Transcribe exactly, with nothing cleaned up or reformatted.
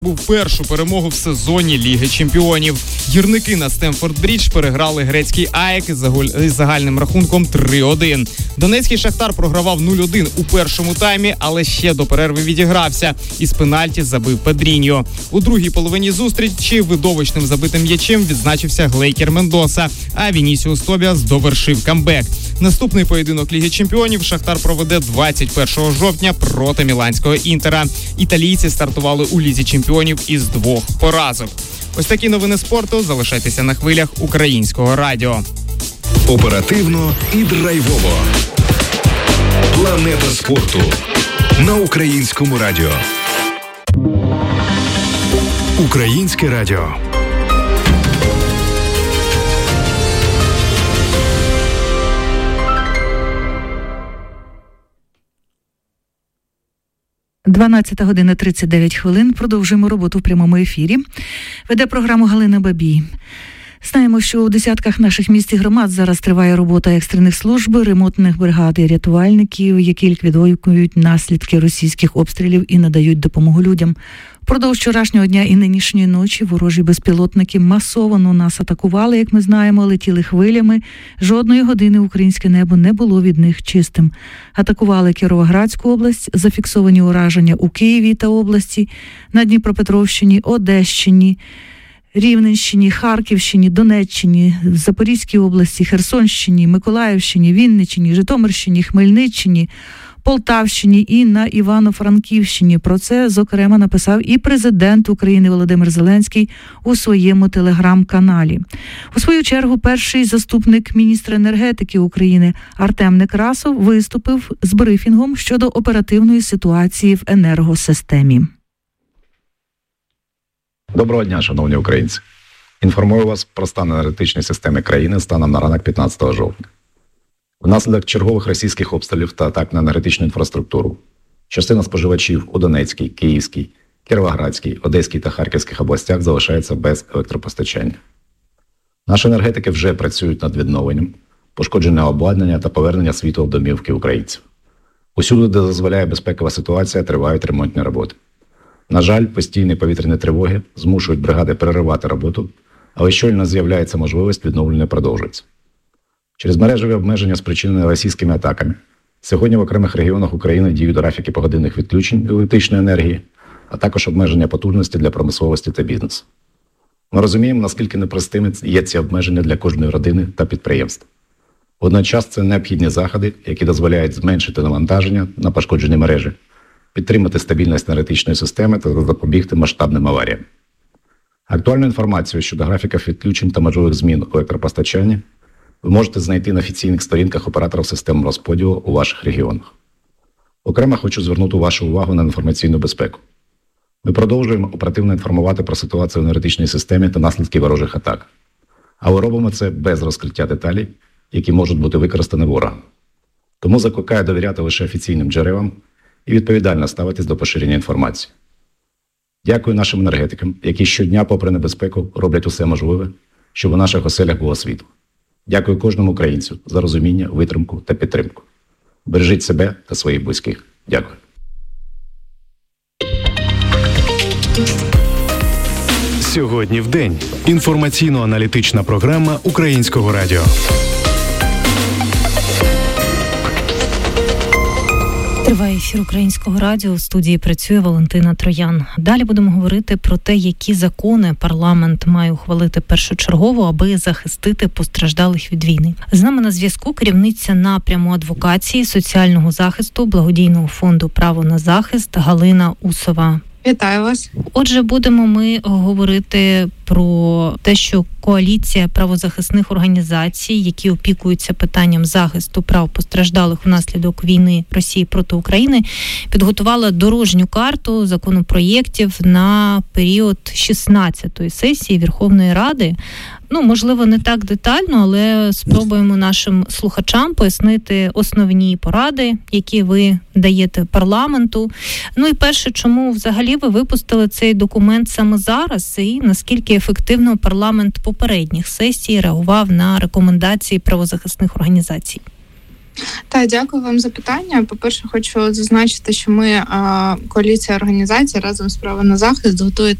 Був першу перемогу в сезоні Ліги Чемпіонів. Гірники на Стемфорд-Брідж переграли грецький АЕК із загальним рахунком три один. Донецький Шахтар програвав нуль один у першому таймі, але ще до перерви відігрався. Із пенальті забив Педріньо. У другій половині зустрічі видовищним забитим м'ячем відзначився Глейкер Мендоса, а Вінісіус Тобіас довершив камбек. Наступний поєдинок Ліги Чемпіонів Шахтар проведе двадцять першого жовтня проти міланського Інтера. Італійці стартували у Лізі Чемпіонів із двох поразок. Ось такі новини спорту. Залишайтеся на хвилях Українського радіо. Оперативно і драйвово. Планета спорту на Українському радіо. Українське радіо. дванадцята година тридцять дев'ять хвилин. Продовжуємо роботу в прямому ефірі. Веде програму Галина Бабій. Знаємо, що у десятках наших міст і громад зараз триває робота екстрених служб, ремонтних бригад і рятувальників, які ліквідують наслідки російських обстрілів і надають допомогу людям. Впродовж вчорашнього дня і нинішньої ночі ворожі безпілотники масово нас атакували, як ми знаємо, летіли хвилями. Жодної години українське небо не було від них чистим. Атакували Кіровоградську область, зафіксовані ураження у Києві та області, на Дніпропетровщині, Одещині, Рівненщині, Харківщині, Донеччині, Запорізькій області, Херсонщині, Миколаївщині, Вінниччині, Житомирщині, Хмельниччині, Полтавщині і на Івано-Франківщині. Про це, зокрема, написав і президент України Володимир Зеленський у своєму телеграм-каналі. У свою чергу, перший заступник міністра енергетики України Артем Некрасов виступив з брифінгом щодо оперативної ситуації в енергосистемі. Доброго дня, шановні українці. Інформую вас про стан енергетичної системи країни станом на ранок п'ятнадцятого жовтня. Внаслідок чергових російських обстрілів та атак на енергетичну інфраструктуру частина споживачів у Донецькій, Київській, Кіровоградській, Одеській та Харківських областях залишається без електропостачання. Наші енергетики вже працюють над відновленням, пошкодження обладнання та повернення світла в домівки українців. Усюди, де дозволяє безпекова ситуація, тривають ремонтні роботи. На жаль, постійні повітряні тривоги змушують бригади переривати роботу, але щойно з'являється можливість, відновлення продовжується. Через мережеві обмеження, спричинені російськими атаками, сьогодні в окремих регіонах України діють графіки погодинних відключень електричної енергії, а також обмеження потужності для промисловості та бізнесу. Ми розуміємо, наскільки непростими є ці обмеження для кожної родини та підприємства. Водночас це необхідні заходи, які дозволяють зменшити навантаження на пошкоджені мережі, підтримати стабільність енергетичної системи та запобігти масштабним аваріям. Актуальну інформацію щодо графіків відключень та можливих змін у електропостачанні ви можете знайти на офіційних сторінках операторів систем розподілу у ваших регіонах. Окремо хочу звернути вашу увагу на інформаційну безпеку. Ми продовжуємо оперативно інформувати про ситуацію в енергетичній системі та наслідки ворожих атак. Але робимо це без розкриття деталей, які можуть бути використані ворогом. Тому закликаю довіряти лише офіційним джерелам і відповідально ставитись до поширення інформації. Дякую нашим енергетикам, які щодня, попри небезпеку, роблять усе можливе, щоб у наших оселях було світло. Дякую кожному українцю за розуміння, витримку та підтримку. Бережіть себе та своїх близьких. Дякую. Сьогодні в день. Інформаційно-аналітична програма Українського радіо. Триває ефір Українського радіо. В студії працює Валентина Троян. Далі будемо говорити про те, які закони парламент має ухвалити першочергово, аби захистити постраждалих від війни. З нами на зв'язку керівниця напряму адвокації, соціального захисту, благодійного фонду «Право на захист» Галина Усова. Вітаю вас. Отже, будемо ми говорити про те, що коаліція правозахисних організацій, які опікуються питанням захисту прав постраждалих внаслідок війни Росії проти України, підготувала дорожню карту законопроєктів на період шістнадцятої сесії Верховної Ради. Ну, можливо, не так детально, але спробуємо нашим слухачам пояснити основні поради, які ви даєте парламенту. Ну і перше, чому взагалі ви випустили цей документ саме зараз, і наскільки ефективно парламент попередніх сесій реагував на рекомендації правозахисних організацій? Так, дякую вам за питання. По-перше, хочу зазначити, що ми, коаліція організацій разом з «Право на захист» готує